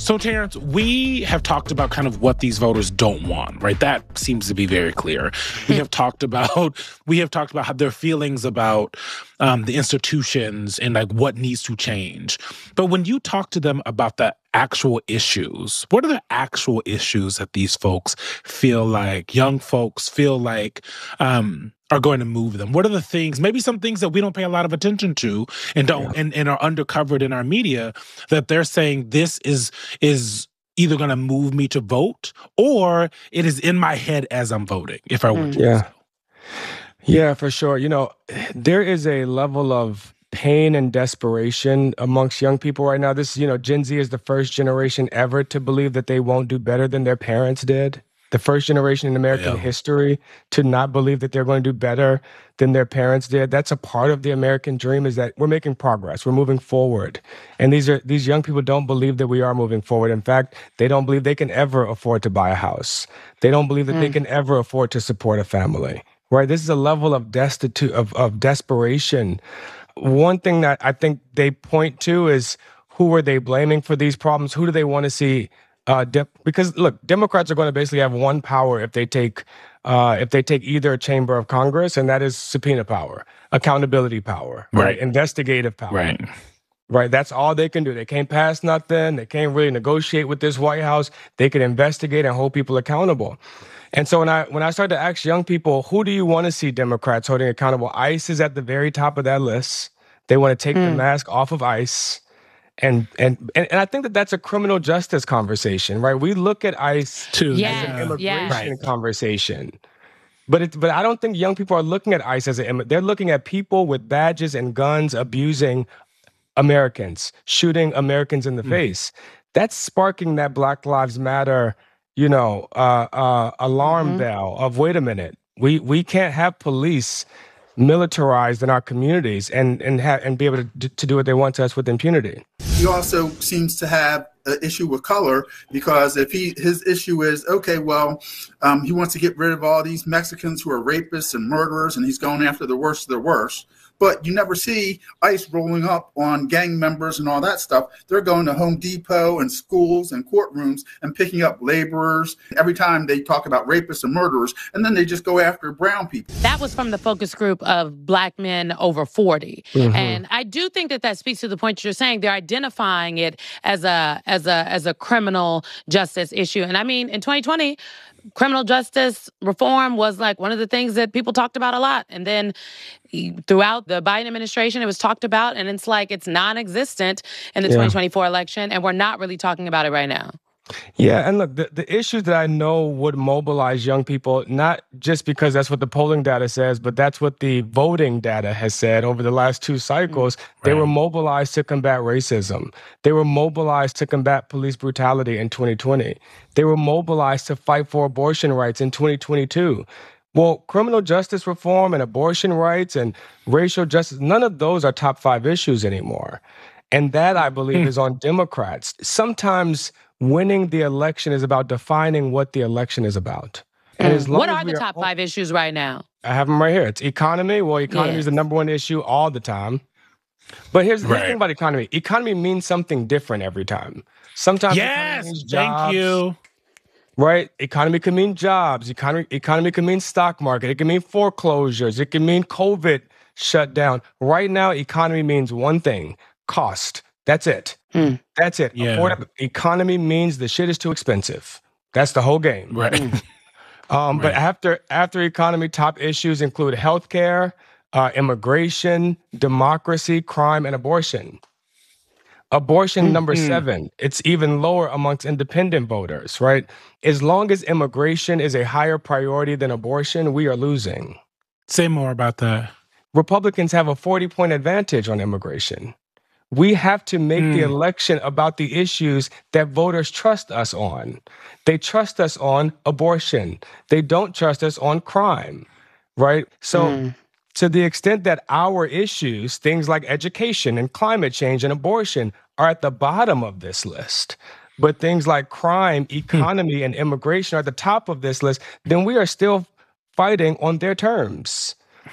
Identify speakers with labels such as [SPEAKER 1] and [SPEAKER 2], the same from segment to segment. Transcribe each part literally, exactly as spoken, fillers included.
[SPEAKER 1] So, Terrence, we have talked about kind of what these voters don't want, right? That seems to be very clear. We have talked about we have talked about how their feelings about um, the institutions and like what needs to change. But when you talk to them about the actual issues, what are the actual issues that these folks feel like, young folks feel like um, are going to move them? What are the things, maybe some things that we don't pay a lot of attention to and don't yeah. and, and are undercovered in our media that they're saying this is is either going to move me to vote or it is in my head as I'm voting, if I were to.
[SPEAKER 2] Yeah. Yeah, for sure. You know, there is a level of pain and desperation amongst young people right now. This, you know, Gen Z is the first generation ever to believe that they won't do better than their parents did. The first generation in American yeah. history to not believe that they're going to do better than their parents did. That's a part of the American dream, is that we're making progress. We're moving forward. And these are these young people don't believe that we are moving forward. In fact, they don't believe they can ever afford to buy a house. They don't believe that mm. they can ever afford to support a family. Right? This is a level of destitute of, of desperation. One thing that I think they point to is, who are they blaming for these problems? Who do they want to see? Uh, de- because look, Democrats are going to basically have one power if they take uh, if they take either a chamber of Congress, and that is subpoena power, accountability power, right, right? Investigative power,
[SPEAKER 1] right.
[SPEAKER 2] Right. That's all they can do. They can't pass nothing. They can't really negotiate with this White House. They can investigate and hold people accountable. And so when I when I start to ask young people, who do you want to see Democrats holding accountable? ICE is at the very top of that list. They want to take mm. the mask off of ICE. And, and and and I think that that's a criminal justice conversation, right? We look at ICE
[SPEAKER 1] Too.
[SPEAKER 2] as
[SPEAKER 3] Yeah.
[SPEAKER 2] an immigration
[SPEAKER 3] Yeah.
[SPEAKER 1] Right.
[SPEAKER 2] conversation. But it, but I don't think young people are looking at ICE as an, they're looking at people with badges and guns abusing Americans, shooting Americans in the mm. face. That's sparking that Black Lives Matter, you know, uh, uh, alarm mm-hmm. bell of, wait a minute, we we can't have police militarized in our communities and and ha- and be able to, to do what they want to us with impunity.
[SPEAKER 4] He also seems to have an issue with color, because if he his issue is, okay, well, um, he wants to get rid of all these Mexicans who are rapists and murderers, and he's going after the worst of the worst. But you never see ICE rolling up on gang members and all that stuff. They're going to Home Depot and schools and courtrooms and picking up laborers every time they talk about rapists and murderers. And then they just go after brown people.
[SPEAKER 3] That was from the focus group of Black men over forty. Mm-hmm. And I do think that that speaks to the point you're saying. They're identifying it as a as a as a criminal justice issue. And I mean, in twenty twenty, criminal justice reform was like one of the things that people talked about a lot. And then throughout the Biden administration, it was talked about, and it's like it's non-existent in the yeah. twenty twenty-four election, and we're not really talking about it right now.
[SPEAKER 2] Yeah, and look, the, the issues that I know would mobilize young people, not just because that's what the polling data says, but that's what the voting data has said over the last two cycles. Right. They were mobilized to combat racism. They were mobilized to combat police brutality in twenty twenty. They were mobilized to fight for abortion rights in twenty twenty-two. Well, criminal justice reform and abortion rights and racial justice, none of those are top five issues anymore. And that, I believe, is on Democrats. Sometimes winning the election is about defining what the election is about. And as long
[SPEAKER 3] what
[SPEAKER 2] as
[SPEAKER 3] are the
[SPEAKER 2] we
[SPEAKER 3] top
[SPEAKER 2] are,
[SPEAKER 3] five issues right now?
[SPEAKER 2] I have them right here. It's economy. Well, economy
[SPEAKER 3] yes.
[SPEAKER 2] is the number one issue all the time. But here's the
[SPEAKER 1] right.
[SPEAKER 2] thing about economy. Economy means something different every time. Sometimes
[SPEAKER 1] yes,
[SPEAKER 2] means jobs,
[SPEAKER 1] thank you.
[SPEAKER 2] Right? Economy can mean jobs. Economy, economy can mean stock market. It can mean foreclosures. It can mean COVID shutdown. Right now, economy means one thing: cost. That's it. Mm. That's it.
[SPEAKER 1] Yeah.
[SPEAKER 2] Affordable economy means the shit is too expensive. That's the whole game.
[SPEAKER 1] Right.
[SPEAKER 2] Mm. um, right. But after after economy, top issues include healthcare, uh, immigration, democracy, crime, and abortion. Abortion, mm-hmm. number seven. It's even lower amongst independent voters, right? As long as immigration is a higher priority than abortion, we are losing.
[SPEAKER 1] Say more about that.
[SPEAKER 2] Republicans have a forty-point advantage on immigration. We have to make mm. the election about the issues that voters trust us on. They trust us on abortion. They don't trust us on crime, right? So mm. to the extent that our issues, things like education and climate change and abortion, are at the bottom of this list, but things like crime, economy, mm. and immigration are at the top of this list, then we are still fighting on their terms.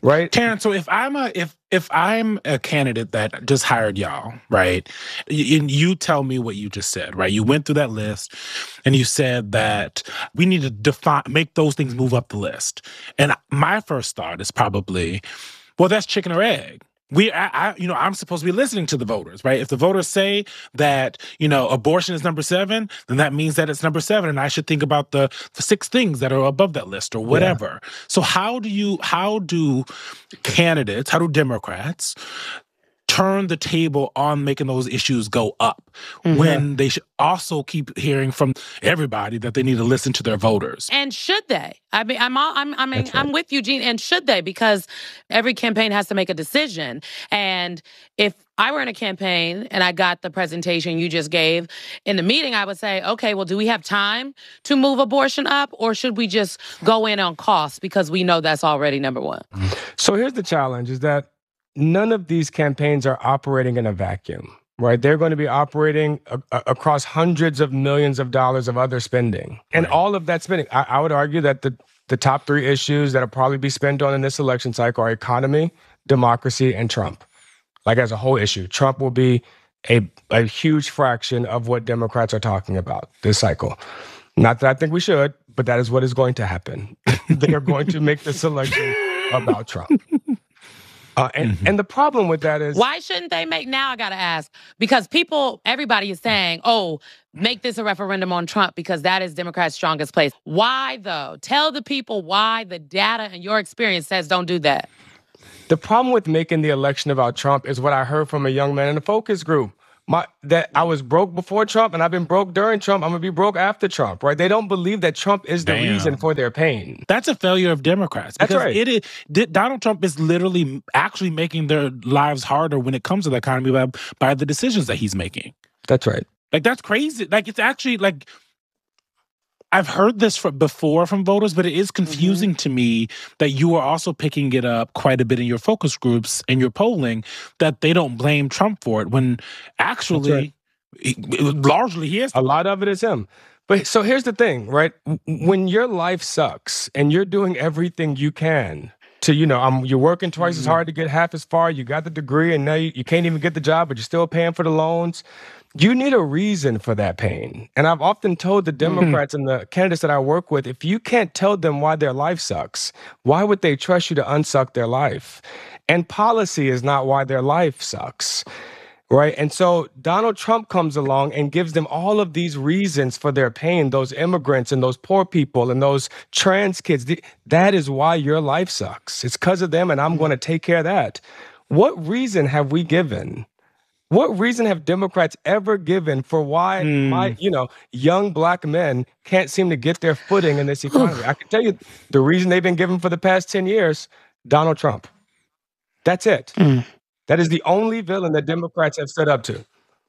[SPEAKER 2] right?
[SPEAKER 1] Karen, so if I'm a if if I'm a candidate that just hired y'all, right? And you tell me what you just said, right? You went through that list and you said that we need to define make those things move up the list. And my first thought is probably, well, that's chicken or egg. We, I, I, you know, I'm supposed to be listening to the voters, right? If the voters say that, you know, abortion is number seven, then that means that it's number seven, and I should think about the, the six things that are above that list or whatever. Yeah. So how do you, how do candidates, how do Democrats turn the table on making those issues go up mm-hmm. when they should also keep hearing from everybody that they need to listen to their voters?
[SPEAKER 3] And should they? I mean, I'm all, I'm I mean,
[SPEAKER 2] right.
[SPEAKER 3] I'm with you, Gene. And should they? Because every campaign has to make a decision. And if I were in a campaign and I got the presentation you just gave in the meeting, I would say, okay, well, do we have time to move abortion up, or should we just go in on cost because we know that's already number one?
[SPEAKER 2] So here's the challenge: is that none of these campaigns are operating in a vacuum, right? They're going to be operating a- a- across hundreds of millions of dollars of other spending. And
[SPEAKER 1] right.
[SPEAKER 2] all of that spending, I, I would argue that the, the top three issues that will probably be spent on in this election cycle are economy, democracy, and Trump. Like as a whole issue, Trump will be a, a huge fraction of what Democrats are talking about this cycle. Not that I think we should, but that is what is going to happen. They are going to make this election about Trump. Uh, and, mm-hmm. and the problem with that is...
[SPEAKER 3] Why shouldn't they make... Now I got to ask. Because people, everybody is saying, oh, make this a referendum on Trump because that is Democrats' strongest place. Why, though? Tell the people why the data and your experience says don't do that.
[SPEAKER 2] The problem with making the election about Trump is what I heard from a young man in a focus group. My, that I was broke before Trump and I've been broke during Trump. I'm going to be broke after Trump, right? They don't believe that Trump is the
[SPEAKER 1] Damn.
[SPEAKER 2] reason for their pain.
[SPEAKER 1] That's a failure of Democrats.
[SPEAKER 2] That's right.
[SPEAKER 1] It is, Donald Trump is literally actually making their lives harder when it comes to the economy by, by the decisions that he's making.
[SPEAKER 2] That's right.
[SPEAKER 1] Like, that's crazy. Like, it's actually, like, I've heard this from before from voters, but it is confusing mm-hmm. to me that you are also picking it up quite a bit in your focus groups and your polling, that they don't blame Trump for it when actually, right. he, largely he is.
[SPEAKER 2] A lot of it is him. But so here's the thing, right? When your life sucks and you're doing everything you can to, you know, um, you're working twice mm-hmm. as hard to get half as far, you got the degree and now you, you can't even get the job, but you're still paying for the loans. You need a reason for that pain. And I've often told the Democrats mm-hmm. and the candidates that I work with, if you can't tell them why their life sucks, why would they trust you to unsuck their life? And policy is not why their life sucks, right? And so Donald Trump comes along and gives them all of these reasons for their pain, those immigrants and those poor people and those trans kids. That is why your life sucks. It's because of them, and I'm going to take care of that. What reason have we given? What reason have Democrats ever given for why mm. my, you know, young black men can't seem to get their footing in this economy? I can tell you the reason they've been given for the past ten years, Donald Trump. That's it. Mm. That is the only villain that Democrats have stood up to.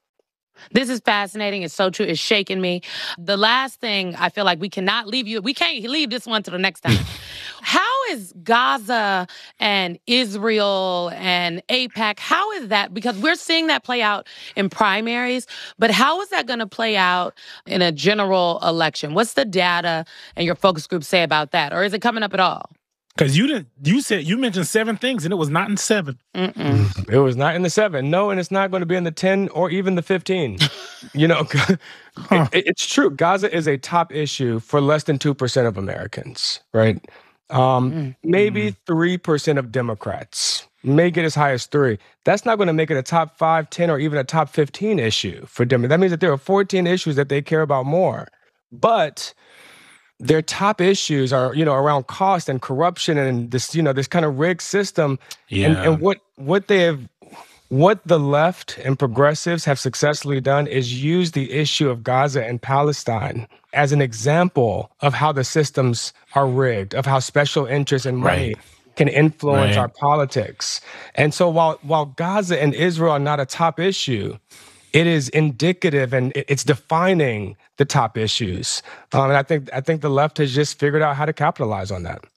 [SPEAKER 3] This is fascinating. It's so true. It's shaking me. The last thing I feel like we cannot leave you, we can't leave this one to the next time. How is Gaza and Israel and AIPAC, how is that? Because we're seeing that play out in primaries, but how is that going to play out in a general election? What's the data and your focus group say about that? Or is it coming up at all?
[SPEAKER 1] Because you didn't, you said, you mentioned seven things and it was not in seven.
[SPEAKER 3] Mm-mm.
[SPEAKER 2] It was not in the seven. No, and it's not going to be in the ten or even the fifteen. You know, huh. it, it's true. Gaza is a top issue for less than two percent of Americans, right? Um, mm. Maybe three percent of Democrats. May get as high as three. That's not going to make it a top five, ten, or even a top fifteen issue for Democrats. That means that there are fourteen issues that they care about more. But their top issues are, you know, around cost and corruption and this, you know, this kind of rigged system.
[SPEAKER 1] Yeah.
[SPEAKER 2] And, and what what they have, what the left and progressives have successfully done is use the issue of Gaza and Palestine as an example of how the systems are rigged, of how special interests and money right. can influence right. our politics. And so while while Gaza and Israel are not a top issue, it is indicative and it's defining the top issues. Um, and I think I think the left has just figured out how to capitalize on that.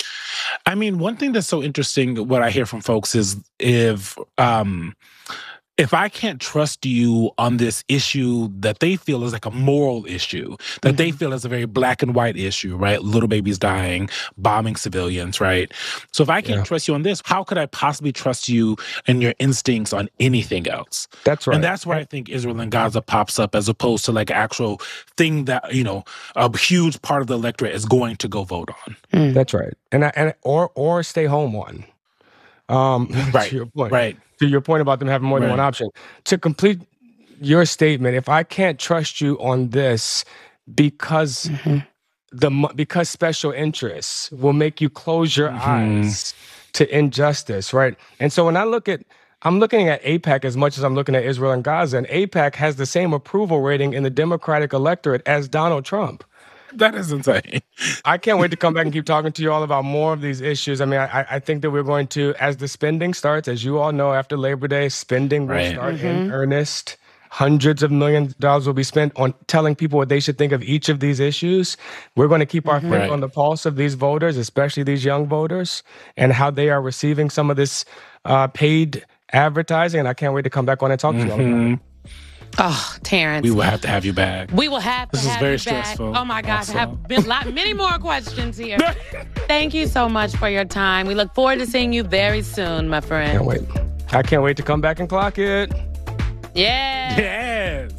[SPEAKER 1] I mean, one thing that's so interesting, what I hear from folks is if, um, if I can't trust you on this issue that they feel is like a moral issue, that mm-hmm. they feel is a very black and white issue, right? Little babies dying, bombing civilians, right? So if I can't yeah. trust you on this, how could I possibly trust you and your instincts on anything else?
[SPEAKER 2] That's right.
[SPEAKER 1] And that's where I think Israel and Gaza pops up as opposed to like actual thing that, you know, a huge part of the electorate is going to go vote on.
[SPEAKER 2] Mm. That's right. And, I, and or or stay home one. Um,
[SPEAKER 1] right.
[SPEAKER 2] To your point.
[SPEAKER 1] Right.
[SPEAKER 2] To your point about them having more than right. one option. To complete your statement, if I can't trust you on this because mm-hmm. the because special interests will make you close your mm-hmm. eyes to injustice, right? And so when I look at, I'm looking at AIPAC as much as I'm looking at Israel and Gaza, and AIPAC has the same approval rating in the Democratic electorate as Donald Trump.
[SPEAKER 1] That is insane.
[SPEAKER 2] I can't wait to come back and keep talking to you all about more of these issues. I mean, I, I think that we're going to, as the spending starts, as you all know, after Labor Day, spending will
[SPEAKER 1] right.
[SPEAKER 2] start
[SPEAKER 3] mm-hmm.
[SPEAKER 2] in earnest. Hundreds of millions of dollars will be spent on telling people what they should think of each of these issues. We're going to keep our mm-hmm. finger right. on the pulse of these voters, especially these young voters, and how they are receiving some of this uh, paid advertising. And I can't wait to come back on and talk mm-hmm. to you all about it.
[SPEAKER 3] Oh, Terrence.
[SPEAKER 1] We will have to have you back.
[SPEAKER 3] We will have to
[SPEAKER 1] this
[SPEAKER 3] have
[SPEAKER 1] is very
[SPEAKER 3] you
[SPEAKER 1] stressful.
[SPEAKER 3] back. Oh my gosh,
[SPEAKER 1] also.
[SPEAKER 3] I have been lot, many more questions here. Thank you so much for your time. We look forward to seeing you very soon, my friend.
[SPEAKER 2] Can't wait. I can't wait to come back and clock it.
[SPEAKER 3] Yeah.
[SPEAKER 1] Yes.